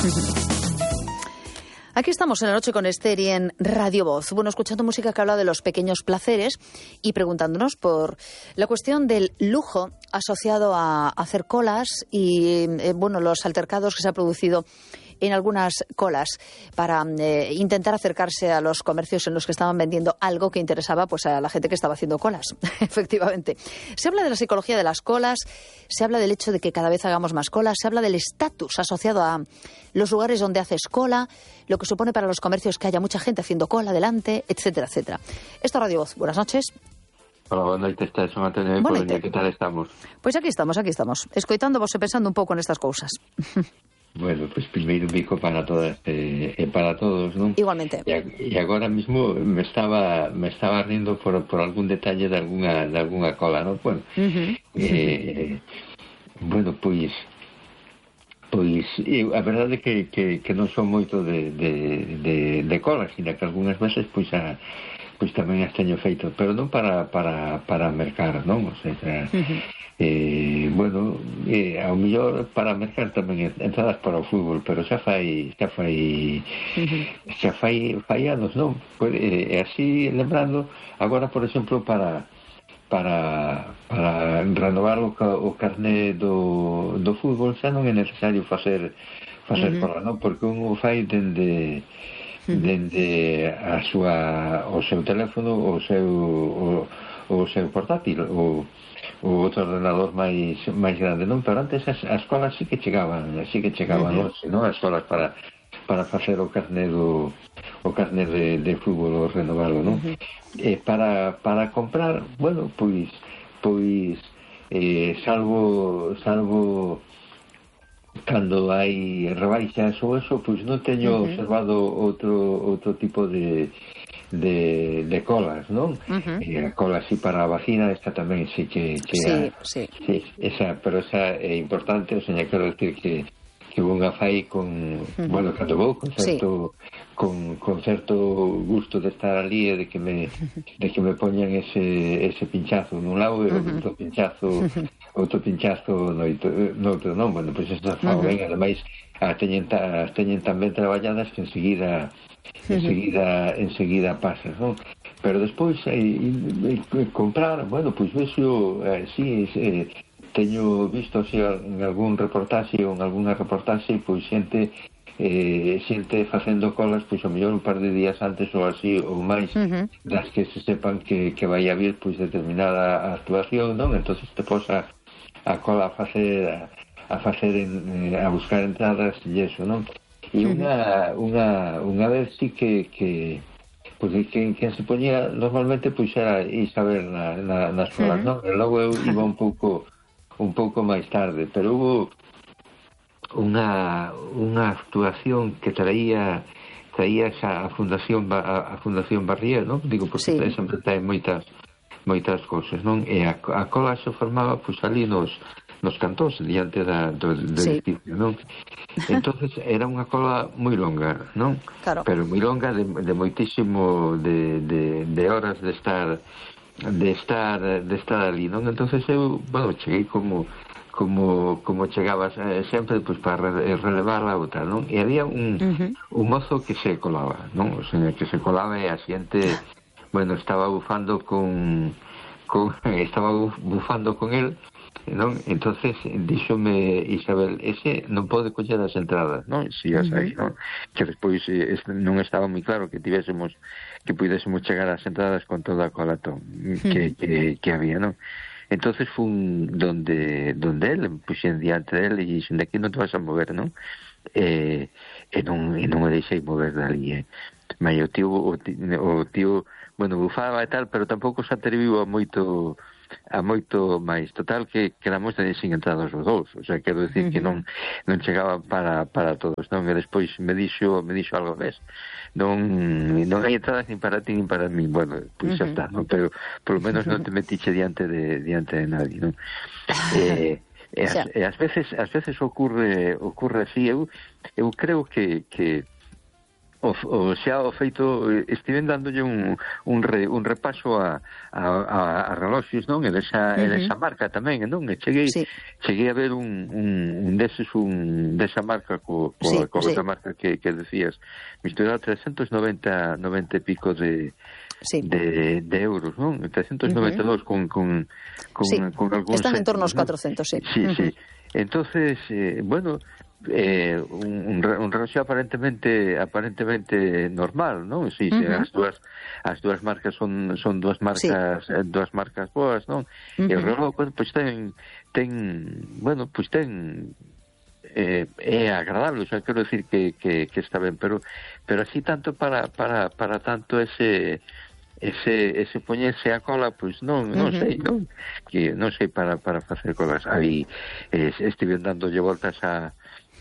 Aquí estamos en La Noche con Esther y en Radio Voz. Bueno, escuchando música que habla de los pequeños placeres y preguntándonos por la cuestión del lujo asociado a hacer colas y, los altercados que se ha producido en algunas colas para intentar acercarse a los comercios en los que estaban vendiendo algo que interesaba pues a la gente que estaba haciendo colas, efectivamente. Se habla de la psicología de las colas, se habla del hecho de que cada vez hagamos más colas, se habla del estatus asociado a los lugares donde haces cola, lo que supone para los comercios que haya mucha gente haciendo cola delante, etcétera, etcétera. Esto es Radio Voz. Buenas noches. Hola, buenas noches, ¿qué tal estamos? Pues aquí estamos, escoitando vos e pensando un pouco nestas cousas. Bueno, pues primeiro un bico para todas e para todos, non? Igualmente. E agora mismo me estaba rindo por algún detalle de alguna cola, non? Bueno, bueno, pois a verdade é que non son moito de colas, sino que algunhas veces pois tamén as teño feito, pero non para mercar, non? O sea, ao mellor para mercar tamén entradas para o fútbol, pero xa fai anos, non? E así lembrando, agora, por exemplo, para renovar o carné do fútbol xa non é necesario facer cola, non? Porque un o fai dende o seu teléfono, o seu portátil, o outro ordenador máis grande, non? Pero antes as colas sí que chegaban hoxe, non? As colas para facer o carné de fútbol, o renovalo, non? Para comprar, bueno, pois salvo cando hai rebaixas ou eso, pois non teño observado outro tipo de colas, non? A cola así para a vacina, esta tamén sí que sí. pero esa é importante, o sea, quero decir que unha fai con, bueno, cando vou con certo gusto de estar ali e de que me poñan ese pinchazo nun lado e outro pinchazo noutro, non? Bueno, pois esa fa ben, ademais as teñen tamén traballadas que enseguida pasas, non? Pero despois comprar, bueno, pois vexo, teño visto así en algún reportaxe ou en algunha reportaxe, pois xente facendo colas, pois ao mellor un par de días antes ou así, ou máis, das que se sepan que vai a vir pois determinada actuación, non? Entonces te posa a cola a buscar entradas e eso, non? E unha vez sí que pois quen se poñía normalmente pois era Isabel nas colas, non? E logo eu iba un pouco máis tarde, pero hubo unha actuación que traía xa a Fundación Barrié, non? Digo, porque sempre ten moitas cousas, non? E a cola se formaba pois ali nos cantós diante do edificio, non? Entonces era unha cola moi longa, non? Claro. Pero moi longa de moitísimo de horas de estar ali, non? Entonces eu, bueno, cheguei como chegabas sempre pois para relevar a outra, non? E había un mozo que se colaba, non? O sea, que se colaba e a xente, bueno, estaba bufando con el, non? Entonces díxome Isabel, ese non pode coller as entradas, non? Si as hai, non? Que despois non estaba moi claro que pudésemos chegar ás entradas con toda a colatón que había, non? Entonces fun donde él, puxen diante dele e dixen, de aquí non te vas a mover, non? E non me deixei mover dali, Mas o tío, bueno, bufaba e tal, pero tampouco se atreviu a moito máis. Total que quedamos sin entradas os dous, o sea, quero decir que non chegaba para todos, non? E despois me dixo algo vez, non hai entradas nin para ti nin para mí. Bueno, pois xa está, non? Pero polo menos non te metiche diante de nadie, non? E ás veces ocurre así. Eu creo que xa o feito, estiven dándolle un repaso a reloxos, non? E desa marca tamén, non? E cheguei a ver un desa marca co outra marca que decías, misturado 390 e pico de euros, non? 392 con algúns están en torno aos 400, sí. Sí. Entonces, bueno, un reloj aparentemente normal, non? Si, as dúas marcas son dúas marcas boas, non? E o reloj, pois ten é agradable, o sea, quero decir que está ben, pero así tanto para tanto ese poñerse a cola, pois non sei, non? Que non sei para facer colas. Aí estive dándolle voltas a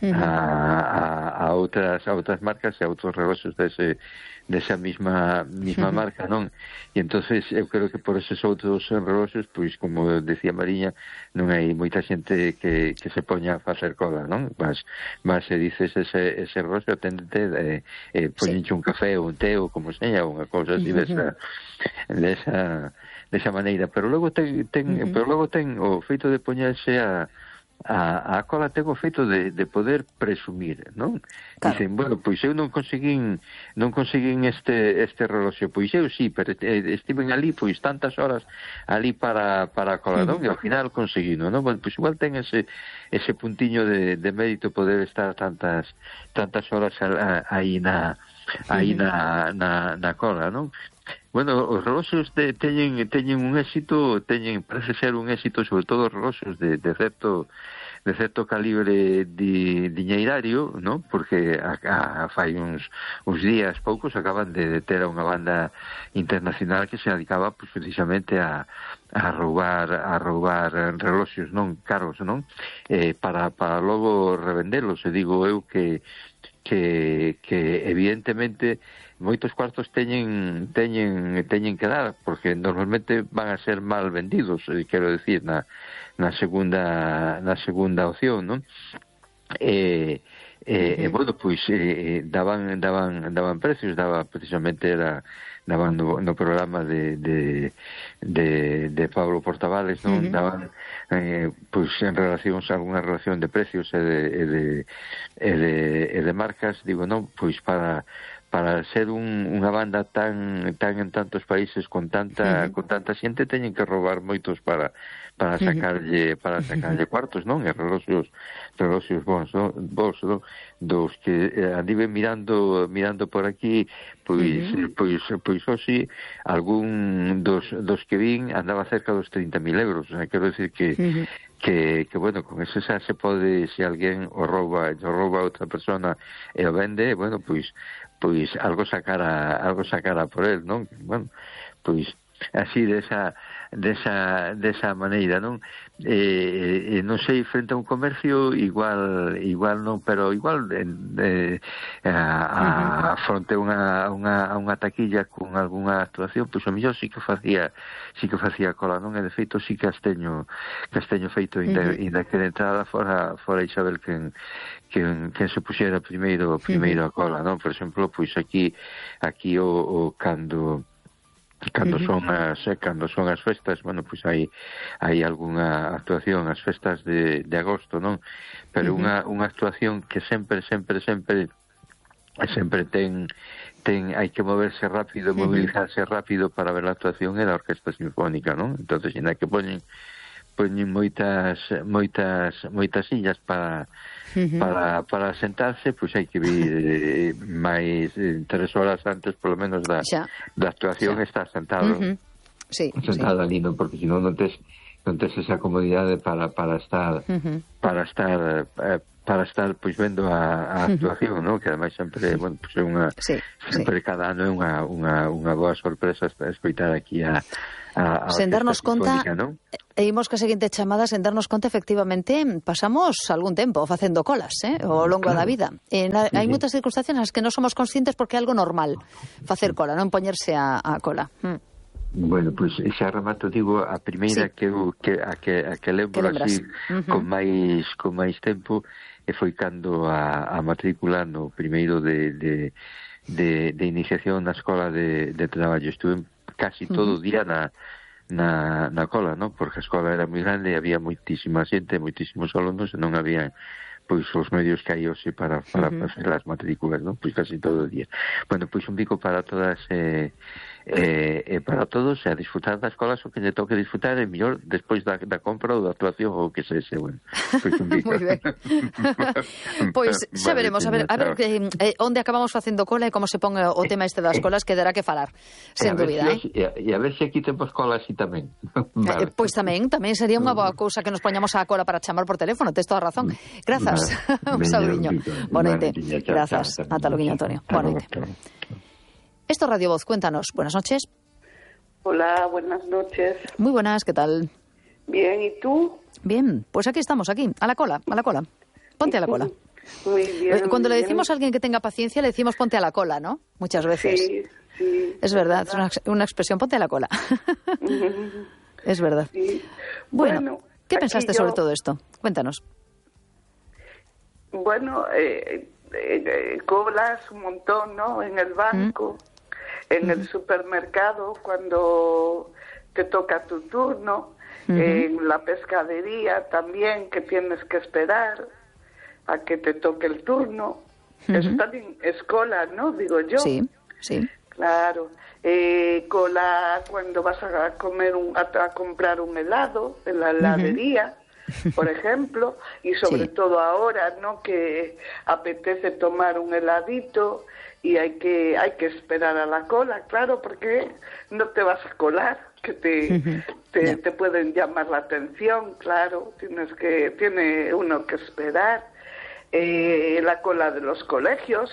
outras marcas e a outros reloxos desa mesma marca, non? E entonces eu creo que por eses outros reloxos, pois como decía Mariña, non hai moita xente que se poña a facer cola, non? Mas se dices ese reloxo, atendente poñenche un café ou un té ou como sea, unha cousa así desa maneira, pero logo ten o feito de poñerse a cola, ten o feito de poder presumir, non? Claro. Dicen, bueno, pois eu non conseguín este reloxo, pois eu sí, pero estiven ali pois tantas horas ali para a cola, non? E ao final conseguino, non? Bueno, pois igual ten ese puntiño de mérito poder estar tantas horas aí na cola, non? Bueno, os reloxos teñen un éxito, parece ser un éxito, sobre todo os reloxos de certo calibre diñeirario, non? Porque fai uns días poucos acaban de ter unha banda internacional que se dedicaba pues, precisamente a roubar reloxos non caros, non? Para logo revendelos, e digo eu que evidentemente moitos cuartos teñen que dar, porque normalmente van a ser mal vendidos, quero decir, na segunda opción, non? Bueno, pois daban precios, daban no programa de Pablo Portavales, non? Daban pois en relación a algunha relación de precios e de marcas, digo, non, pois para ser unha banda tan en tantos países con tanta xente teñen que roubar moitos para sacarlle cuartos, non? E reloxos bons, non? Dos que andiven mirando por aquí, pois hoxe algún dos que vin andaba cerca dos 30.000 euros, o sea, quero decir que bueno, con eso xa se pode, se alguén o rouba a outra persona e o vende, bueno, pois algo sacará por él, non? Bueno, pois así desa maneira, non? Non sei, frente a un comercio igual non, pero igual fronte a unha taquilla con algunha actuación, pois o mellor sí que facía cola, non? E de feito sí que as teño feito, inda que de entrada fora Isabel quen se puxera primeiro a cola, non? Por exemplo, pois aquí o cando son as festas, bueno, pois hai algunha actuación, as festas de agosto, non? Pero unha actuación que sempre hai que moverse rápido, movilizarse rápido para ver a actuación é a Orquesta Sinfónica, non? Entonces, ainda que poñen moitas sillas para sentarse, pois hai que vir máis 3 horas antes, polo menos da actuación, estar sentado sentado ali, non? Porque senón non tes esa comodidade para estar pois vendo a actuación, non? Que ademais sempre, bueno, pois é sempre cada ano é unha boa sorpresa escoitar aquí a sen darnos conta, ¿no? E imos ca seguinte chamada, sen darnos conta, efectivamente, pasamos algún tempo facendo colas, ao longo da vida. Hai moitas circunstancias nas que non somos conscientes porque é algo normal facer cola, non poñerse a cola. Bueno, pois xa remato, digo, a primeira que lembro así con máis tempo e foi cando a matrícula no primeiro de de iniciación na escola de traballo. Estuve casi todo o día na cola, ¿no? Porque a escola era moi grande e había moitísima xente, moitísimos alumnos e non había pois os medios que hai hoxe para facer as matrículas, ¿no? Pois casi todo o día. Bueno, pois un bico para todas para todos, a disfrutar das escolas o que lle toque disfrutar, e mellor despois da compra ou da actuación ou que sexe, bueno. Pois un bico. Moi ben. Pois xa veremos, a ver onde acabamos facendo cola e como se pon o tema este das colas, que dará que falar, sen dúbida, E a ver se aquí temos colas así tamén. Vale. Pois tamén sería unha boa cousa que nos poñamos a cola para chamar por teléfono, tes toda a razón. Grazas. Un saudiño. Boa noite. Grazas. Ata loguiño, Antonio. Boa noite. Esto es Radio Voz. Cuéntanos. Buenas noches. Hola, buenas noches. Muy buenas, ¿qué tal? Bien, ¿y tú? Bien, pues aquí estamos, aquí, a la cola. Ponte a la cola. Muy bien. Cuando le decimos a alguien que tenga paciencia, le decimos ponte a la cola, ¿no? Muchas veces. Sí. Es verdad, es una expresión, ponte a la cola. Es verdad. Sí. Bueno, ¿qué pensaste sobre todo esto? Cuéntanos. Bueno, colas un montón, ¿no? En el banco, en el supermercado, cuando te toca tu turno, en la pescadería también, que tienes que esperar a que te toque el turno. Eso también es cola, ¿no? Digo yo. Sí. Claro. Cola cuando vas a comer a comprar un helado en la heladería. Por ejemplo, y sobre todo ahora, ¿no? Que apetece tomar un heladito y hay que esperar a la cola, claro, porque no te vas a colar, que te pueden llamar la atención, claro, tiene uno que esperar. La cola de los colegios.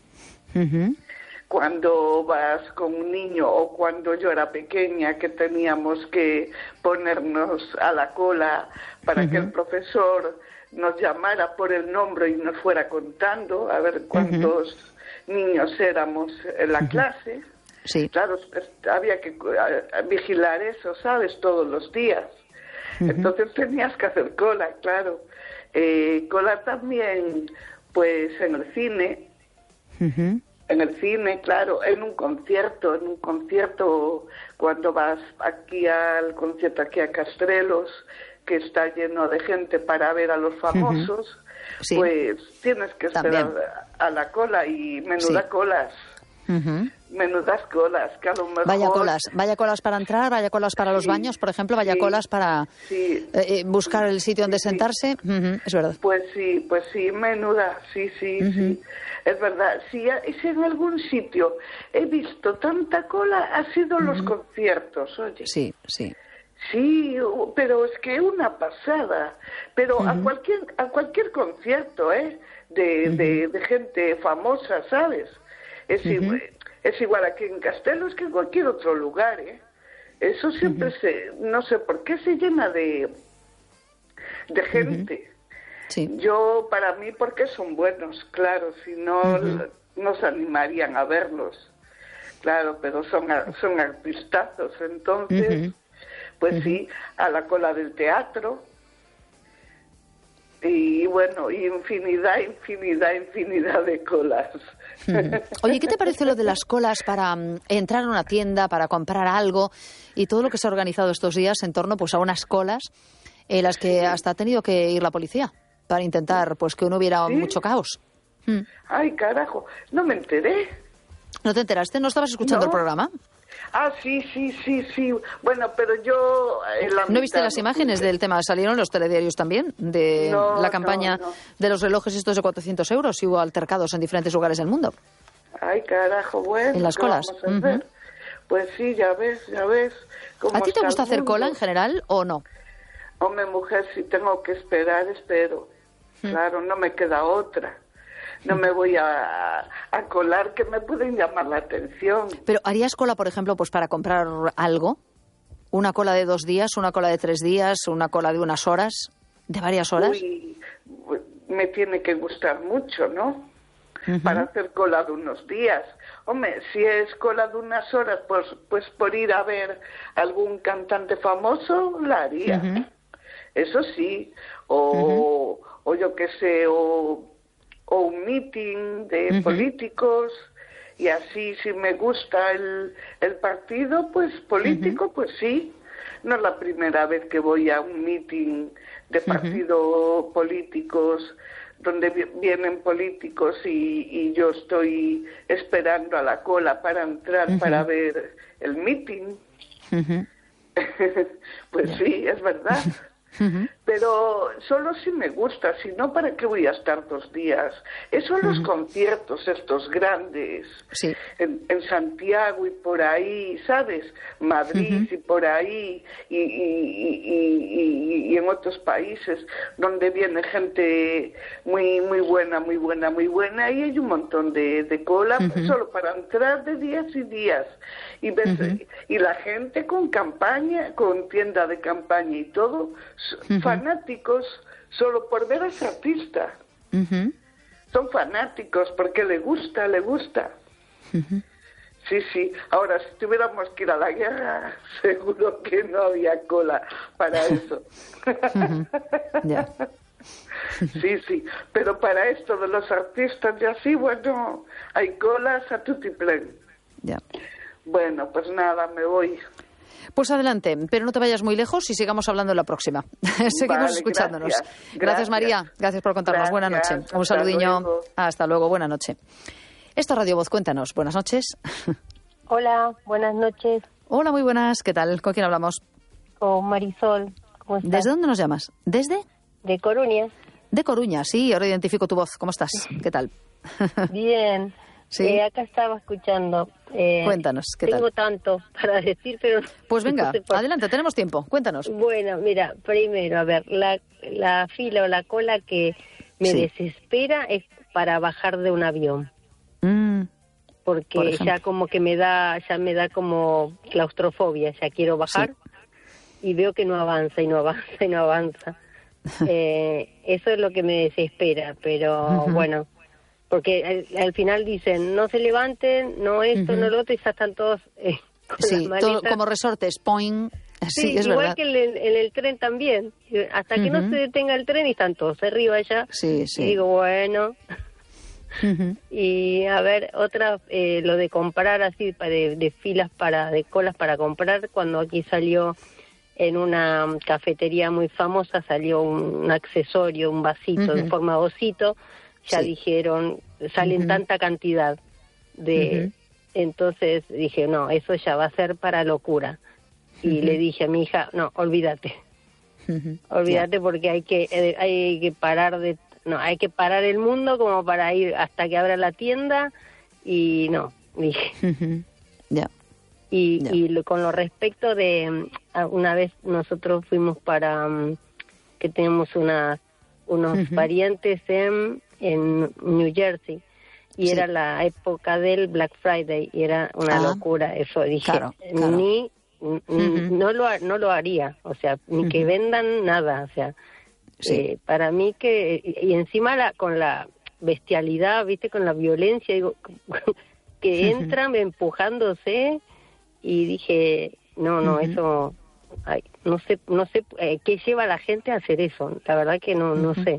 Cuando vas con un niño o cuando yo era pequeña, que teníamos que ponernos a la cola para que el profesor nos llamara por el nombre y nos fuera contando a ver cuántos niños éramos en la clase. Sí. Claro, había que vigilar eso, ¿sabes? Todos los días. Entonces tenías que hacer cola, claro. Cola también, pues en el cine. En el cine, claro, en un concierto, cuando vas aquí al concierto, aquí a Castrelos, que está lleno de gente para ver a los famosos, pues tienes que esperar a la cola y menudas colas. Menudas colas, que a lo mejor... Vaya colas para entrar, vaya colas para los baños, por ejemplo, vaya colas para buscar el sitio donde sentarse. Es verdad. Pues sí, menuda, sí. Es verdad. Si en algún sitio he visto tanta cola, ha sido los conciertos, oye. Sí. Sí, pero es que una pasada. Pero a cualquier concierto, de gente famosa, ¿sabes? Es igual aquí en Castelos que en cualquier otro lugar, Eso siempre no sé por qué se llena de gente. Sí. Yo, para mí, porque son buenos, claro, si no nos animarían a verlos. Claro, pero son artistazos, entonces, pues sí, a la cola del teatro. Y bueno, infinidad de colas. Oye, ¿qué te parece lo de las colas para entrar a una tienda, para comprar algo y todo lo que se ha organizado estos días en torno pues a unas colas en las que hasta ha tenido que ir la policía para intentar pues que no hubiera mucho caos? Ay, carajo, no me enteré. ¿No te enteraste? ¿No estabas escuchando el programa? Ah, sí. Bueno, pero yo... ¿No viste las imágenes del tema? ¿Salieron los telediarios también? De la campaña de los relojes estos de 400 euros y hubo altercados en diferentes lugares del mundo. Ay, carajo, bueno. En las colas. Pues sí, ya ves. ¿A ti te gusta hacer cola en general o no? Hombre, mujer, si tengo que esperar, espero. Claro, no me queda otra. No me voy a colar, que me pueden llamar la atención. Pero ¿harías cola, por ejemplo, pues para comprar algo? ¿Una cola de 2 días, una cola de 3 días, una cola de unas horas, de varias horas? Uy, me tiene que gustar mucho, ¿no? Para hacer cola de unos días. Hombre, si es cola de unas horas, pues por ir a ver algún cantante famoso, la haría. Eso sí. O yo qué sé, o un meeting de políticos Y así, si me gusta el partido, pues político, pues sí. No es la primera vez que voy a un meeting de partidos políticos donde vienen políticos y yo estoy esperando a la cola para entrar para ver el meeting. Pues sí, es verdad. Pero solo si me gusta, si no, ¿para qué voy a estar 2 días? Eso los conciertos estos grandes, en Santiago y por ahí, ¿sabes? Madrid y por ahí, y en otros países donde viene gente muy buena, y hay un montón de cola solo para entrar de días y días. Y, y la gente con campaña, con tienda de campaña y todo, fanáticos solo por ver a ese artista. Son fanáticos porque le gusta. Sí. Ahora, si tuviéramos que ir a la guerra, seguro que no había cola para eso. Sí. Pero para esto de los artistas y así, bueno, hay colas a tutiplén. Bueno, pues nada, me voy. Pues adelante, pero no te vayas muy lejos y sigamos hablando en la próxima. Seguimos escuchándonos. Gracias, María. Gracias por contarnos. Buenas noches. Un saludiño. Hasta luego. Buenas noches. Esto es Radio Voz. Cuéntanos. Buenas noches. Hola, buenas noches. Hola, muy buenas. ¿Qué tal? ¿Con quién hablamos? Con Marisol. ¿Cómo estás? ¿Desde dónde nos llamas? ¿Desde? De Coruña. De Coruña, sí. Ahora identifico tu voz. ¿Cómo estás? ¿Qué tal? Bien. Sí. Acá estaba escuchando. Cuéntanos, ¿qué tal? Tengo tanto para decir, pero... Pues venga, adelante, tenemos tiempo. Cuéntanos. Bueno, mira, primero, a ver, la fila o la cola que me desespera es para bajar de un avión. Porque ya como que me da como claustrofobia, ya quiero bajar y veo que no avanza. Eso es lo que me desespera, pero bueno... Porque al final dicen, no se levanten, no esto, no lo otro, y ya están todos con las maletas. Todo como resortes, point. Sí, es igual verdad. que en el tren también. Hasta que no se detenga el tren y están todos arriba ya. Sí. Y digo, bueno. Y a ver, otra, lo de comprar así, de filas de colas para comprar, cuando aquí salió en una cafetería muy famosa, salió un accesorio, un vasito en forma de osito. Ya dijeron, salen tanta cantidad de... Entonces dije, no, eso ya va a ser para locura. Y le dije a mi hija, no, olvídate. Olvídate porque hay que parar hay que parar el mundo como para ir hasta que abra la tienda y no, dije. Y con lo respecto de... Una vez nosotros fuimos para... que tenemos unos parientes en New Jersey y era la época del Black Friday y era una locura eso. Dije, no lo haría, o sea, ni que vendan nada, o sea, para mí y encima con la bestialidad, viste, con la violencia, digo, que entran empujándose y dije, no, eso, no sé qué lleva a la gente a hacer eso, la verdad que no sé.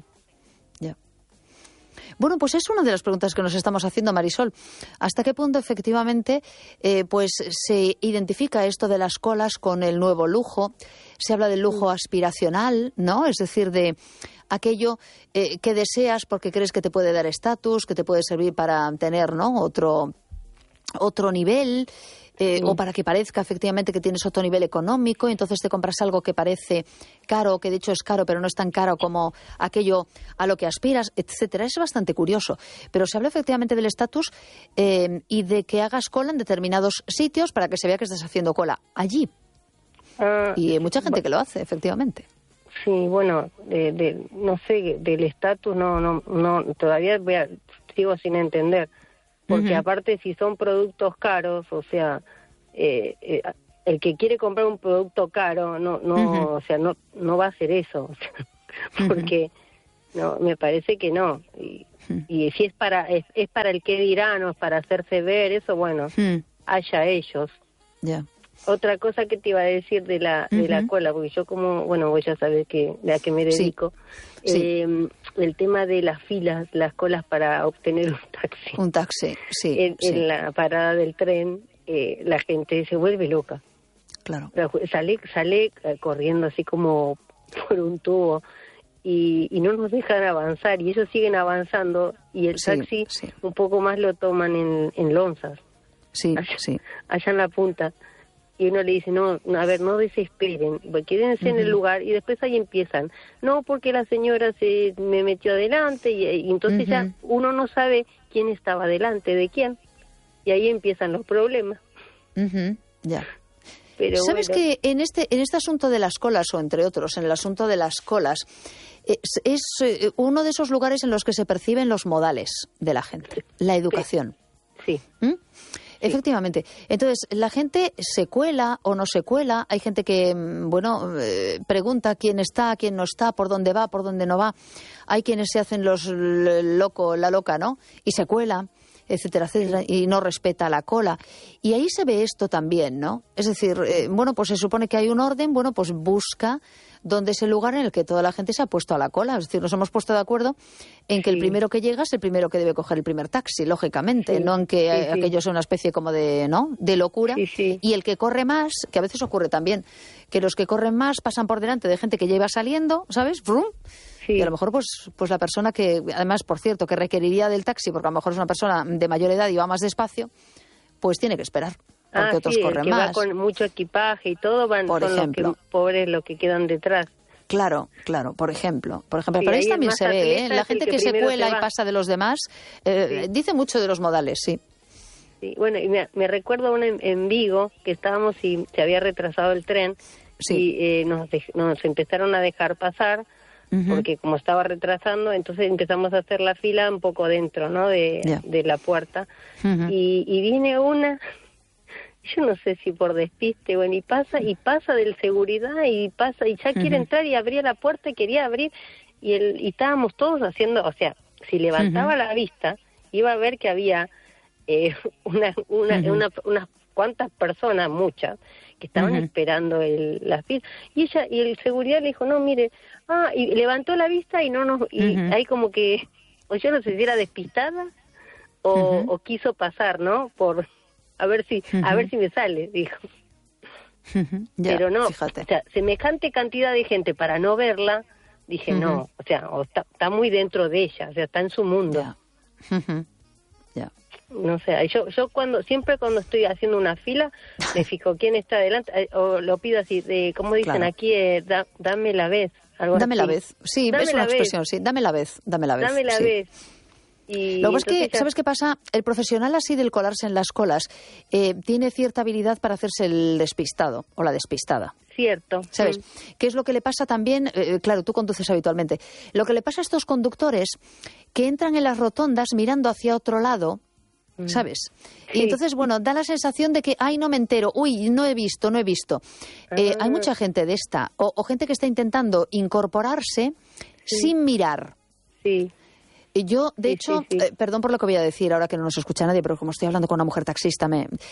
Bueno, pues es una de las preguntas que nos estamos haciendo, Marisol. ¿Hasta qué punto efectivamente pues se identifica esto de las colas con el nuevo lujo? Se habla del lujo aspiracional, ¿no? Es decir, de aquello que deseas porque crees que te puede dar estatus, que te puede servir para tener, ¿no?, otro nivel. O para que parezca efectivamente que tienes otro nivel económico, y entonces te compras algo que parece caro, que de hecho es caro, pero no es tan caro como aquello a lo que aspiras, etcétera. Es bastante curioso. Pero se habla efectivamente del estatus y de que hagas cola en determinados sitios para que se vea que estás haciendo cola allí. Y hay mucha gente que lo hace, efectivamente. Sí, bueno, no sé, del estatus no, todavía sigo sin entender. Porque aparte si son productos caros, o sea, el que quiere comprar un producto caro o sea, no va a hacer eso, o sea, porque no, me parece que no. Y si es para el que dirán o es para hacerse ver, eso bueno, haya ellos. Otra cosa que te iba a decir de la cola, porque yo como, bueno, vos ya sabés de a qué me dedico. el tema de las filas, las colas para obtener un taxi. Un taxi, sí. En la parada del tren, la gente se vuelve loca. Claro. Sale corriendo así como por un tubo y no nos dejan avanzar y ellos siguen avanzando y el taxi un poco más lo toman en Lonzas. Sí, allá en la punta. Y uno le dice, no, a ver, no desesperen, quédense en el lugar, y después ahí empiezan. No, porque la señora se me metió adelante, y entonces ya uno no sabe quién estaba delante de quién, y ahí empiezan los problemas. Ya. Pero ¿sabes que en este asunto de las colas, o entre otros, en el asunto de las colas, es uno de esos lugares en los que se perciben los modales de la gente, la educación? Sí. Efectivamente. Entonces, la gente se cuela o no se cuela. Hay gente que, pregunta quién está, quién no está, por dónde va, por dónde no va. Hay quienes se hacen la loca, ¿no? Y se cuela, etcétera, etcétera, y no respeta la cola. Y ahí se ve esto también, ¿no? Es decir, pues se supone que hay un orden, pues busca dónde es el lugar en el que toda la gente se ha puesto a la cola. Es decir, nos hemos puesto de acuerdo en que el primero que llega es el primero que debe coger el primer taxi, lógicamente, no en que aquello sea una especie como de locura. Y el que corre más, que a veces ocurre también, que los que corren más pasan por delante de gente que ya iba saliendo, ¿sabes? ¡Brum! Y a lo mejor pues la persona que, además, por cierto, que requeriría del taxi, porque a lo mejor es una persona de mayor edad y va más despacio, pues tiene que esperar. Porque otros corren más. Va con mucho equipaje y todo, por ejemplo. Los pobres los que quedan detrás. Claro, por ejemplo. Pero ahí también se ve, la gente que se cuela y pasa de los demás, dice mucho de los modales, sí. Bueno, y me recuerdo una en Vigo, que estábamos y se había retrasado el tren, y nos empezaron a dejar pasar, porque como estaba retrasando, entonces empezamos a hacer la fila un poco dentro, ¿no?, de la puerta, y viene una... Yo no sé si por despiste, y pasa del seguridad, y ya quiere entrar, y abría la puerta y quería abrir, y estábamos todos haciendo, o sea, si levantaba la vista, iba a ver que había unas cuantas personas, muchas, que estaban esperando la fila, y el seguridad le dijo, no, mire, y levantó la vista y ahí como que, o yo no sé si era despistada, o quiso pasar, ¿no?, a ver si me sale, dijo. Pero no, fíjate. O sea, semejante cantidad de gente para no verla, dije, no, o sea, está muy dentro de ella, o sea, está en su mundo. No sé, yo siempre cuando estoy haciendo una fila, me fijo quién está adelante, o lo pido así, como dicen aquí, dame la vez. Dame la vez, sí, es una expresión, sí, dame la vez. Dame la vez. Lo que es que, ¿sabes qué pasa? El profesional así del colarse en las colas tiene cierta habilidad para hacerse el despistado o la despistada. Cierto. ¿Sabes? ¿Qué es lo que le pasa también? Claro, tú conduces habitualmente. Lo que le pasa a estos conductores que entran en las rotondas mirando hacia otro lado, ¿sabes? Y entonces, da la sensación de que, no me entero, no he visto. Hay mucha gente de esta, o gente que está intentando incorporarse sin mirar. Sí. Yo, de hecho, perdón por lo que voy a decir ahora que no nos escucha nadie, pero como estoy hablando con una mujer taxista,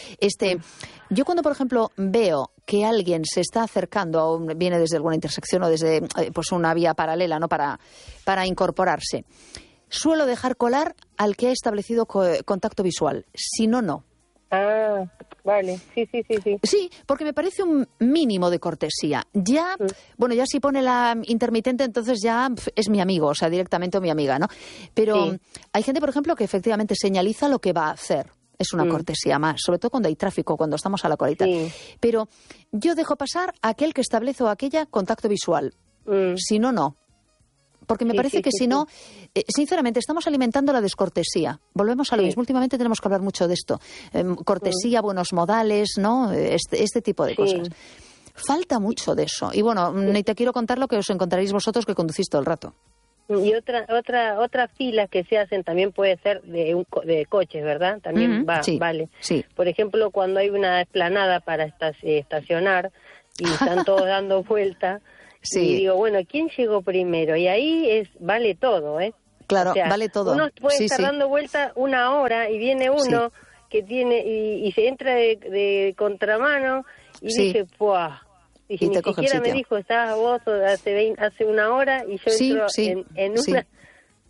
yo cuando, por ejemplo, veo que alguien se está acercando, viene desde alguna intersección o desde una vía paralela, ¿no?, para incorporarse, suelo dejar colar al que ha establecido contacto visual. Si no, no. Ah, vale, sí. Sí, porque me parece un mínimo de cortesía. Ya, ya si pone la intermitente, entonces ya es mi amigo, o sea, directamente o mi amiga, ¿no? Pero hay gente, por ejemplo, que efectivamente señaliza lo que va a hacer. Es una cortesía más, sobre todo cuando hay tráfico, cuando estamos a la colita. Pero yo dejo pasar a aquel que establece o aquella contacto visual. Si no, no. Porque me parece que si no, sinceramente, estamos alimentando la descortesía. Volvemos a lo mismo. Últimamente tenemos que hablar mucho de esto. Cortesía, buenos modales, ¿no? Este tipo de cosas. Falta mucho de eso. Y ni te quiero contar lo que os encontraréis vosotros que conducís todo el rato. Y otra fila que se hacen también puede ser de coches, ¿verdad? También vale. Sí. Por ejemplo, cuando hay una explanada para estacionar y están todos dando vuelta. Y digo, ¿quién llegó primero? Y ahí vale todo, ¿eh? Claro, vale todo. Uno puede estar dando vuelta una hora y viene uno que tiene y se entra de contramano y dije, ¡puah! Dije, y ni siquiera me dijo, estabas vos hace una hora y yo entro en una...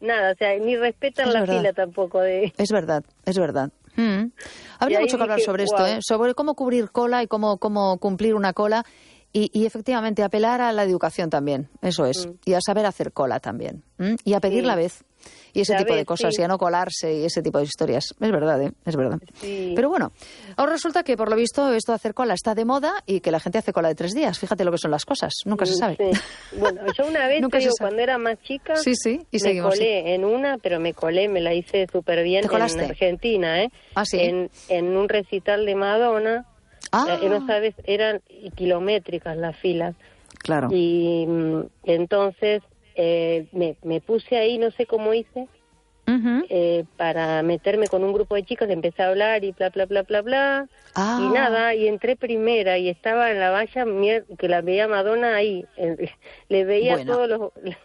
nada, o sea, ni respetan Es la verdad. fila tampoco. Es verdad, es verdad. Habría ahí mucho que hablar dije, sobre esto, wow. ¿eh? Sobre cómo cubrir cola y cómo cumplir una cola y efectivamente apelar a la educación también, eso es, y a saber hacer cola también, y a pedir Sí. la vez y ese La tipo de vez, cosas, sí. y a no colarse y ese tipo de historias. Es verdad, ¿eh? Es verdad. Sí. Pero bueno, ahora resulta que por lo visto esto de hacer cola está de moda y que la gente hace cola de 3 días. Fíjate lo que son las cosas, nunca se sabe. Sí. Bueno, yo una vez, Nunca te se digo, sabe. cuando era más chica, Sí, sí, y me seguimos. colé en una, pero me la hice súper bien ¿Te colaste? en Argentina, ¿eh? Ah, sí. En un recital de Madonna. Ah, No sabes, eran kilométricas las filas. claro. Y entonces me puse ahí, no sé cómo hice, Ujú. para meterme con un grupo de chicas, empecé a hablar y bla, bla, bla, bla, bla. Ah. Y nada, y entré primera y estaba en la valla que la veía Madonna ahí. Le veía Bueno. todos los...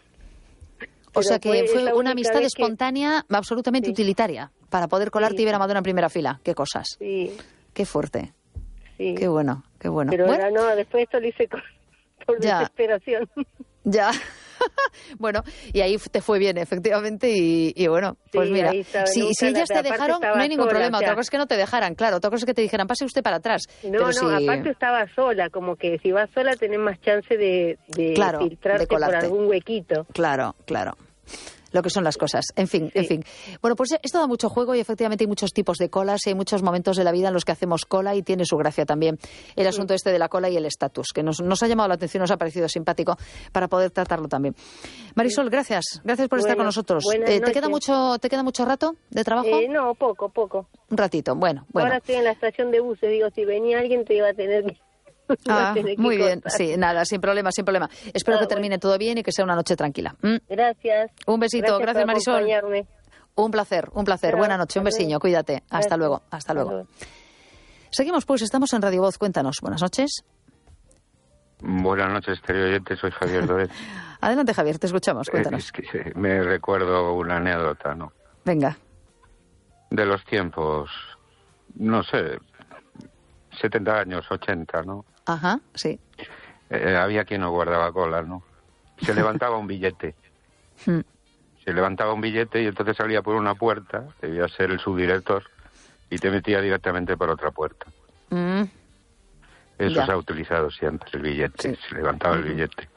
O sea Pero que fue esa una única amistad vez que- absolutamente Sí. utilitaria para poder colarte Sí. y ver a Madonna en primera fila. Qué cosas. Sí, Qué fuerte. sí. Qué bueno, qué bueno. Pero Bueno, no, después esto lo hice por Ya. desesperación. ya. Bueno, y ahí te fue bien, efectivamente, y bueno, pues Sí, mira, ahí estaba, si nunca ellas te aparte dejaron, estaba no hay ningún sola, problema. o sea. Otra cosa es que no te dejaran, claro. Otra cosa es que te dijeran, pase usted para atrás. No, Pero no, si... aparte estaba sola, como que si vas sola tenés más chance de Claro, filtrarte de colarte. por algún huequito. Claro, claro. Lo que son las cosas. En fin, en fin. Bueno, pues esto da mucho juego y efectivamente hay muchos tipos de colas y hay muchos momentos de la vida en los que hacemos cola y tiene su gracia también el asunto este de la cola y el estatus, que nos ha llamado la atención, nos ha parecido simpático para poder tratarlo también. Marisol, gracias. Gracias por estar con nosotros. buenas ¿Te queda noches. mucho rato de trabajo? No, poco. Un ratito. Bueno. Ahora estoy en la estación de buses, digo, si venía alguien te iba a tener que... iba a tener que Muy bien. cortar. Sí, nada, sin problema, sin problema. Espero que termine todo bien y que sea una noche tranquila. Gracias. Un besito. Gracias, por Marisol. acompañarme. Un placer. Chao, Buena noche, un hasta besiño, luego. cuídate. Hasta Gracias. luego, hasta luego. Seguimos pues, estamos en Radio Voz, cuéntanos. Buenas noches. Buenas noches, querido oyente, soy Javier Doret. Adelante, Javier, te escuchamos, cuéntanos. Es que me recuerdo una anécdota, ¿no? Venga. De los tiempos, no sé, 70 años, 80, ¿no? Ajá, sí. Había quien no guardaba cola, ¿no? Se levantaba un billete. Mm. Se levantaba un billete y entonces salía por una puerta, debía ser el subdirector, y te metía directamente por otra puerta. Mm. Eso Ya. se ha utilizado siempre, el billete. Sí. Se levantaba el billete.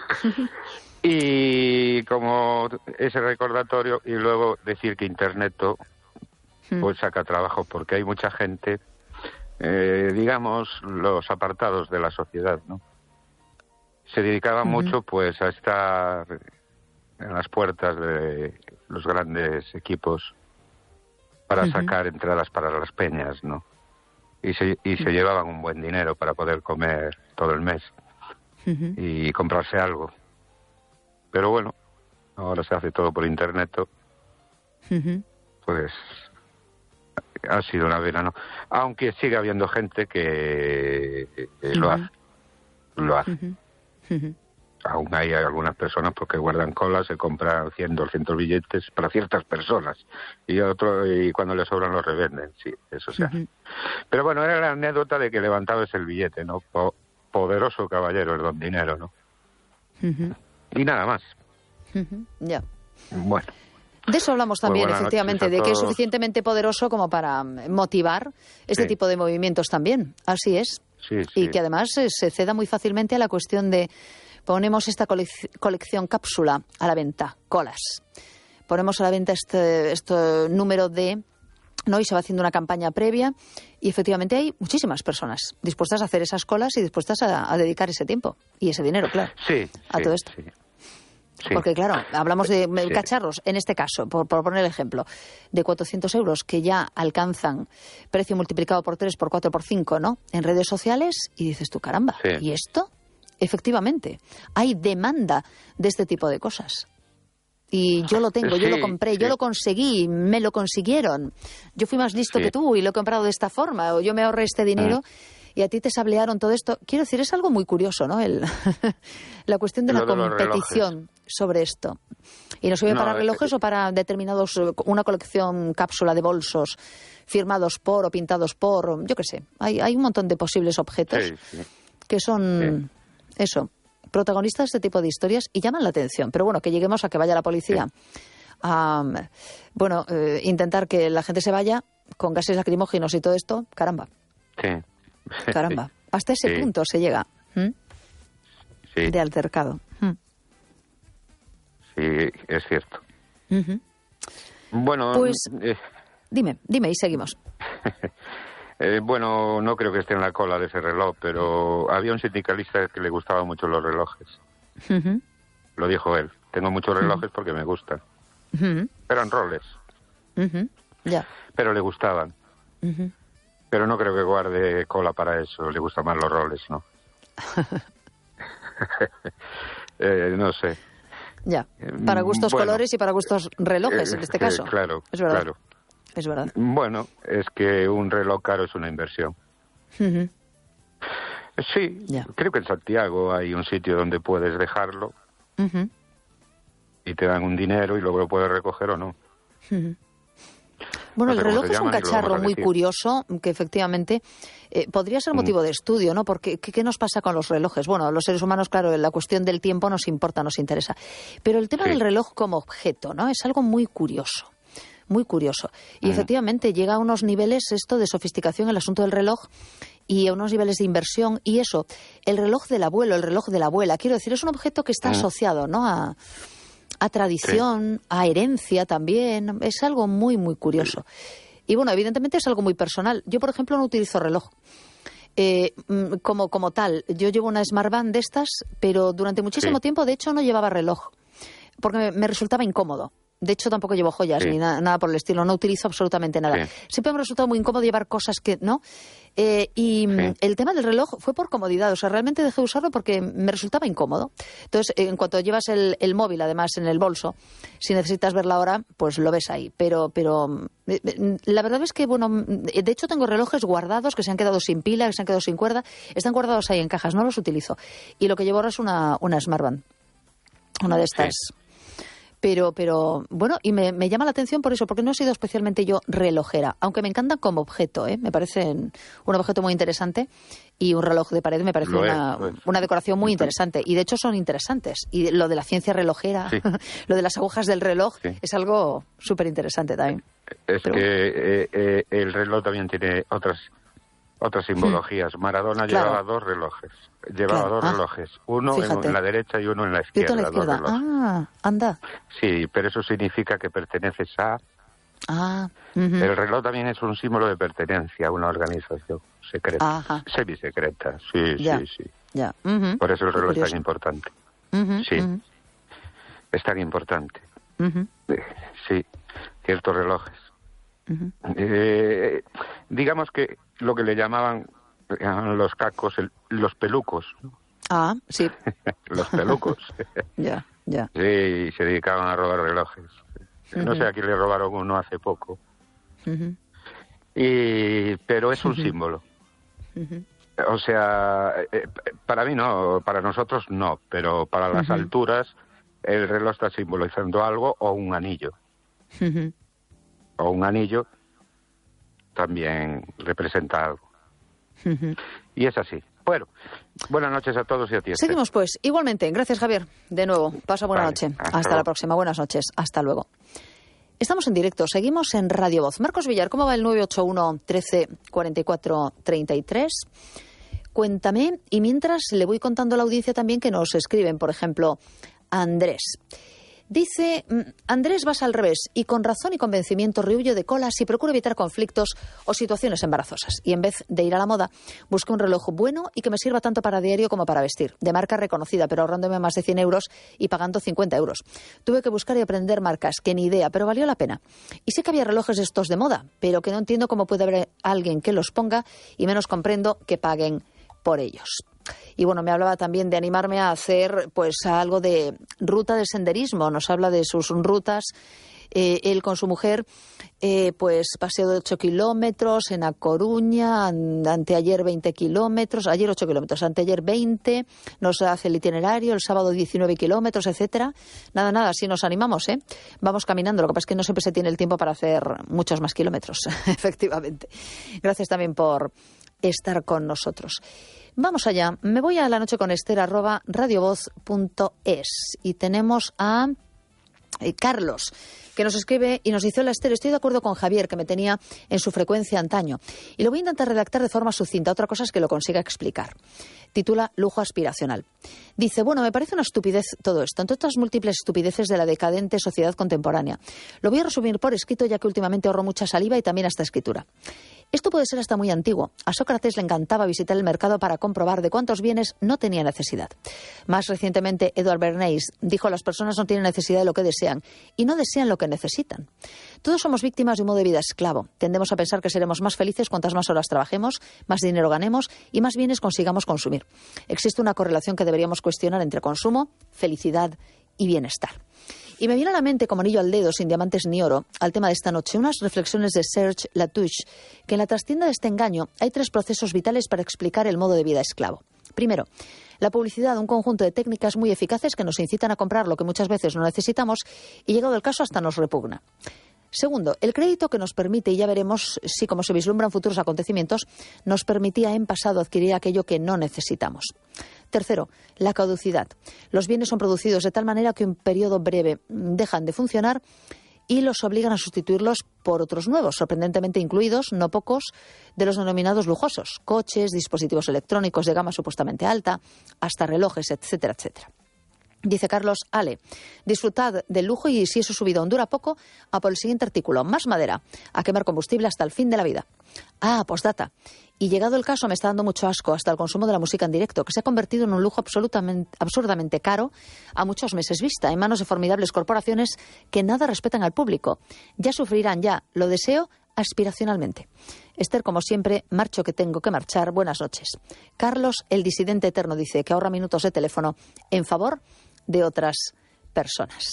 Y como ese recordatorio, y luego decir que Internet pues saca trabajo, porque hay mucha gente, digamos, los apartados de la sociedad, ¿no? Se dedicaban mucho pues a estar en las puertas de los grandes equipos para sacar entradas para las peñas, ¿no? Y se llevaban un buen dinero para poder comer todo el mes y comprarse algo. Pero bueno, ahora se hace todo por Internet, pues ha sido una pena, ¿no? Aunque sigue habiendo gente que lo hace. Lo hace. Aún hay algunas personas porque guardan cola, se compran 100, 200 billetes para ciertas personas y cuando les sobran los revenden, sí, eso se hace. Pero bueno, era la anécdota de que levantabas el billete, ¿no? Poderoso caballero, el don dinero, ¿no? Y nada más. Ya. Bueno. De eso hablamos también, Buenas efectivamente, noches a de que es todos. suficientemente poderoso como para motivar este Sí. tipo de movimientos también. Así es. Sí, Y sí. que además se ceda muy fácilmente a la cuestión de ponemos esta colección cápsula a la venta, colas. Ponemos a la venta este número de... ¿no? Y se va haciendo una campaña previa y efectivamente hay muchísimas personas dispuestas a hacer esas colas y dispuestas a dedicar ese tiempo y ese dinero, claro, Sí, a sí, todo esto. sí. Sí. Porque claro, hablamos de Sí. cacharros, en este caso, por poner el ejemplo, de 400 euros que ya alcanzan precio multiplicado por 3, por 4, por 5, ¿no? En redes sociales y dices tú, caramba, Sí. ¿y esto? Efectivamente, hay demanda de este tipo de cosas. Y yo lo tengo, yo lo Sí, compré, sí. yo lo conseguí, me lo consiguieron. Yo fui más listo Sí. que tú y lo he comprado de esta forma, o yo me ahorré este dinero y a ti te sablearon todo esto. Quiero decir, es algo muy curioso, ¿no? La cuestión de Lo la de los competición sobre esto. Y no sirve No, para relojes o para determinados, una colección cápsula de bolsos firmados por o pintados por, yo qué sé. Hay un montón de posibles objetos Sí, sí. que son, eso, protagonistas de este tipo de historias y llaman la atención. Pero bueno, que lleguemos a que vaya la policía intentar que la gente se vaya con gases lacrimógenos y todo esto, caramba. Sí. Caramba. Hasta ese punto se llega. Sí. De altercado. Sí, es cierto. Uh-huh. Bueno, pues dime y seguimos. Bueno, no creo que esté en la cola de ese reloj, pero había un sindicalista que le gustaban mucho los relojes. Uh-huh. Lo dijo él. Tengo muchos relojes porque me gustan. Uh-huh. Eran Rolex. Uh-huh. Ya. Pero le gustaban. Uh-huh. Pero no creo que guarde cola para eso. Le gustan más los Rolex, ¿no? No sé. Ya. Para gustos colores y para gustos relojes, en este caso. Claro, es verdad. Claro. Es verdad. Bueno, es que un reloj caro es una inversión. Uh-huh. Sí, ya. Creo que en Santiago hay un sitio donde puedes dejarlo uh-huh. y te dan un dinero y luego lo puedes recoger o no. Uh-huh. Bueno, no sé, el reloj es un cacharro muy curioso que efectivamente podría ser motivo de estudio, ¿no? Porque ¿qué nos pasa con los relojes? Bueno, a los seres humanos, claro, la cuestión del tiempo nos importa, nos interesa. Pero el tema del reloj como objeto, ¿no? Es algo muy curioso. Muy curioso. Y efectivamente llega a unos niveles esto de sofisticación el asunto del reloj y a unos niveles de inversión y eso, el reloj del abuelo, el reloj de la abuela, quiero decir, es un objeto que está asociado, ¿no? A tradición, a herencia también, es algo muy, muy curioso. Y bueno, evidentemente es algo muy personal. Yo, por ejemplo, no utilizo reloj. Como tal, yo llevo una Smartband de estas, pero durante muchísimo tiempo, de hecho, no llevaba reloj, porque me resultaba incómodo. De hecho, tampoco llevo joyas ni nada por el estilo. No utilizo absolutamente nada. Siempre me ha resultado muy incómodo llevar cosas que no. El tema del reloj fue por comodidad. O sea, realmente dejé de usarlo porque me resultaba incómodo. Entonces, en cuanto llevas el móvil, además, en el bolso, si necesitas ver la hora, pues lo ves ahí. Pero la verdad es que, bueno, de hecho tengo relojes guardados que se han quedado sin pila, que se han quedado sin cuerda. Están guardados ahí en cajas, no los utilizo. Y lo que llevo ahora es una Smartband. Una de estas... Pero bueno, y me llama la atención por eso, porque no he sido especialmente yo relojera, aunque me encantan como objeto, me parecen un objeto muy interesante y un reloj de pared me parece una decoración muy interesante. Y de hecho son interesantes. Y lo de la ciencia relojera, lo de las agujas del reloj, es algo súper interesante también. Es que el reloj también tiene otras simbologías. Maradona llevaba dos relojes. Dos relojes. Uno en la derecha y uno en la izquierda. En la izquierda. Anda. Sí, pero eso significa que perteneces a... El reloj también es un símbolo de pertenencia a una organización secreta. Semisecreta. Sí. Ya. Por eso el reloj es tan importante. Es tan importante. Sí, ciertos relojes. Digamos que lo que le llamaban los cacos, los pelucos. Sí. Los pelucos. Ya. Sí, se dedicaban a robar relojes. No sé, aquí le robaron uno hace poco. Pero es un símbolo. O sea, para mí no, para nosotros no, pero para las alturas el reloj está simbolizando algo o un anillo. O un anillo también representa algo. Y es así. Bueno, buenas noches a todos y a ti. Seguimos pues, igualmente. Gracias, Javier. De nuevo, pasa buena noche. Hasta la próxima. Buenas noches. Hasta luego. Estamos en directo, seguimos en Radio Voz. Marcos Villar, ¿cómo va el 981 13 44 33? Cuéntame, y mientras le voy contando a la audiencia también que nos escriben, por ejemplo, Andrés. Dice, Andrés, vas al revés, y con razón y convencimiento rehuyo de colas y procuro evitar conflictos o situaciones embarazosas. Y en vez de ir a la moda, busco un reloj bueno y que me sirva tanto para diario como para vestir. De marca reconocida, pero ahorrándome más de 100 euros y pagando 50 euros. Tuve que buscar y aprender marcas, que ni idea, pero valió la pena. Y sé que había relojes estos de moda, pero que no entiendo cómo puede haber alguien que los ponga y menos comprendo que paguen por ellos. Y bueno, me hablaba también de animarme a hacer pues algo de ruta de senderismo. Nos habla de sus rutas. Él con su mujer, pues paseo de 8 kilómetros en A Coruña, anteayer 20 kilómetros, ayer 8 kilómetros, anteayer 20, nos hace el itinerario, el sábado 19 kilómetros, etcétera. Nada, así nos animamos, Vamos caminando, lo que pasa es que no siempre se tiene el tiempo para hacer muchos más kilómetros, efectivamente. Gracias también por estar con nosotros. Vamos allá, me voy a lanocheconester@radiovoz.es y tenemos a Carlos, que nos escribe y nos dice: hola Esther, estoy de acuerdo con Javier, que me tenía en su frecuencia antaño. Y lo voy a intentar redactar de forma sucinta. Otra cosa es que lo consiga explicar. Titula Lujo aspiracional. Dice: bueno, me parece una estupidez todo esto, entre otras múltiples estupideces de la decadente sociedad contemporánea. Lo voy a resumir por escrito, ya que últimamente ahorro mucha saliva y también hasta escritura. Esto puede ser hasta muy antiguo. A Sócrates le encantaba visitar el mercado para comprobar de cuántos bienes no tenía necesidad. Más recientemente, Edward Bernays dijo: las personas no tienen necesidad de lo que desean y no desean lo que necesitan. Todos somos víctimas de un modo de vida esclavo. Tendemos a pensar que seremos más felices cuantas más horas trabajemos, más dinero ganemos y más bienes consigamos consumir. Existe una correlación que deberíamos cuestionar entre consumo, felicidad y bienestar. Y me viene a la mente, como anillo al dedo, sin diamantes ni oro, al tema de esta noche, unas reflexiones de Serge Latouche, que en la trastienda de este engaño hay 3 procesos vitales para explicar el modo de vida esclavo. Primero, la publicidad, un conjunto de técnicas muy eficaces que nos incitan a comprar lo que muchas veces no necesitamos y, llegado el caso, hasta nos repugna. Segundo, el crédito que nos permite, y ya veremos si, como se vislumbran futuros acontecimientos, nos permitía en pasado adquirir aquello que no necesitamos. Tercero, la caducidad. Los bienes son producidos de tal manera que un periodo breve dejan de funcionar y los obligan a sustituirlos por otros nuevos, sorprendentemente incluidos, no pocos, de los denominados lujosos: coches, dispositivos electrónicos de gama supuestamente alta, hasta relojes, etcétera, etcétera. Dice Carlos Ale: disfrutad del lujo y, si eso subidón dura poco, a por el siguiente artículo: más madera, a quemar combustible hasta el fin de la vida. Ah, postdata. Y llegado el caso, me está dando mucho asco hasta el consumo de la música en directo, que se ha convertido en un lujo absurdamente caro a muchos meses vista, en manos de formidables corporaciones que nada respetan al público. Ya sufrirán, ya, lo deseo aspiracionalmente. Esther, como siempre, marcho que tengo que marchar. Buenas noches. Carlos, el disidente eterno, dice que ahorra minutos de teléfono en favor de otras personas.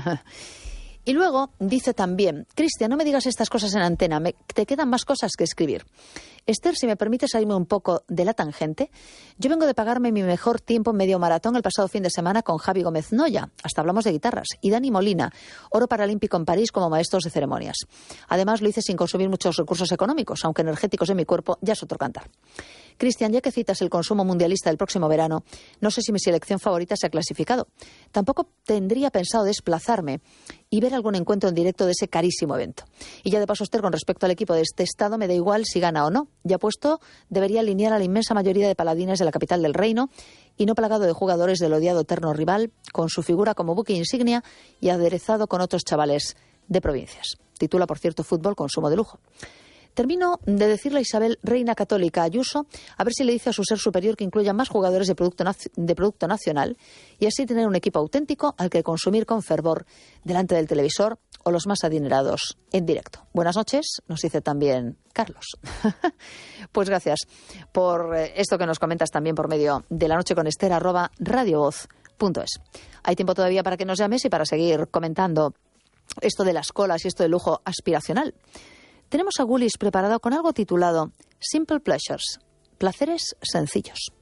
Y luego dice también: Cristian, no me digas estas cosas en antena, te quedan más cosas que escribir. Esther, si me permite salirme un poco de la tangente, yo vengo de pagarme mi mejor tiempo en medio maratón el pasado fin de semana con Javi Gómez Noya, hasta hablamos de guitarras, y Dani Molina, oro paralímpico en París como maestros de ceremonias. Además, lo hice sin consumir muchos recursos económicos, aunque energéticos en mi cuerpo ya es otro cantar. Cristian, ya que citas el consumo mundialista del próximo verano, no sé si mi selección favorita se ha clasificado. Tampoco tendría pensado desplazarme y ver algún encuentro en directo de ese carísimo evento. Y ya de paso, Esther, con respecto al equipo de este estado, me da igual si gana o no. Ya puesto, debería alinear a la inmensa mayoría de paladines de la capital del reino y no plagado de jugadores del odiado eterno rival, con su figura como buque insignia y aderezado con otros chavales de provincias. Titula, por cierto, Fútbol, consumo de lujo. Termino de decirle a Isabel, reina católica Ayuso, a ver si le dice a su ser superior que incluya más jugadores de producto nacional y así tener un equipo auténtico al que consumir con fervor delante del televisor o los más adinerados en directo. Buenas noches, nos dice también Carlos. Pues gracias por esto que nos comentas también por medio de La Noche con Esther @radiovoz.es. Hay tiempo todavía para que nos llames y para seguir comentando esto de las colas y esto del lujo aspiracional. Tenemos a Gulis preparado con algo titulado Simple Pleasures, placeres sencillos.